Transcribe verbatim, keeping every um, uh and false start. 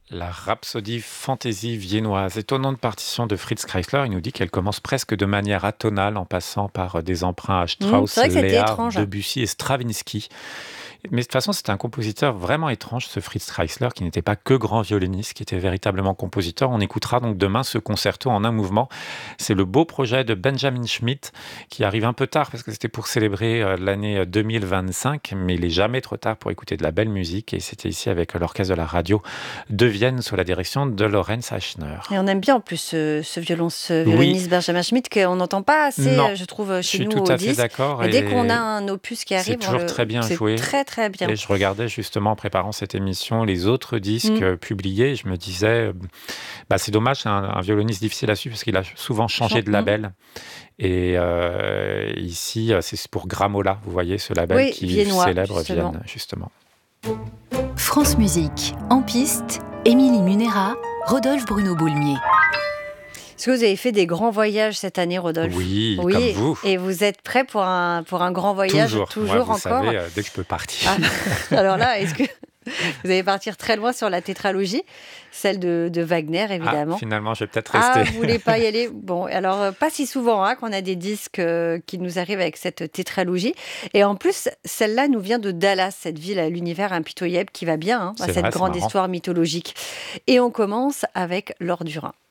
La Rhapsodie Fantaisie viennoise, étonnante partition de Fritz Kreisler. Il nous dit qu'elle commence presque de manière atonale en passant par des emprunts à Mmh, Strauss, c'est vrai que c'était Lehár, étrange. Debussy et Stravinsky. Mais de toute façon, c'était un compositeur vraiment étrange, ce Fritz Kreisler, qui n'était pas que grand violoniste, qui était véritablement compositeur. On écoutera donc demain ce concerto en un mouvement. C'est le beau projet de Benjamin Schmidt, qui arrive un peu tard, parce que c'était pour célébrer euh, l'année deux mille vingt-cinq, mais il n'est jamais trop tard pour écouter de la belle musique. Et c'était ici avec l'orchestre de la radio de Vienne, sous la direction de Lorenz Eichner. Et on aime bien en plus ce, ce, violon, ce Oui, violoniste Benjamin Schmidt qu'on n'entend pas assez, non, euh, je trouve, je chez suis nous tout au à fait disque. d'accord. Et dès qu'on a Et un opus qui c'est arrive, on toujours le... très bien c'est joué. très très bien. Et je regardais justement en préparant cette émission les autres disques Mm. euh, publiés. Je me disais, euh, bah, c'est dommage, c'est un, un violoniste difficile à suivre parce qu'il a souvent changé Chan- de mm. label. Et euh, ici, euh, c'est pour Gramola, vous voyez, ce label Oui, qui viennois, célèbre justement. Vienne, justement. France Musique, en piste, Émilie Munera, Rodolphe Bruno Boulmier. Est-ce que vous avez fait des grands voyages cette année, Rodolphe? Oui, comme vous. Et vous êtes prêt pour un, pour un grand voyage? Toujours, Toujours moi, vous encore savez, euh, dès que je peux partir. Ah, alors là, est-ce que vous allez partir très loin sur la tétralogie, celle de, de Wagner, évidemment? Ah, finalement, je vais peut-être Ah, rester. vous voulez pas y aller? Bon, alors euh, pas si souvent hein, qu'on a des disques euh, qui nous arrivent avec cette tétralogie. Et en plus, celle-là nous vient de Dallas, cette ville à l'univers impitoyable qui va bien hein, à C'est cette vrai, c'est grande marrant. histoire mythologique. Et on commence avec Laure Durin.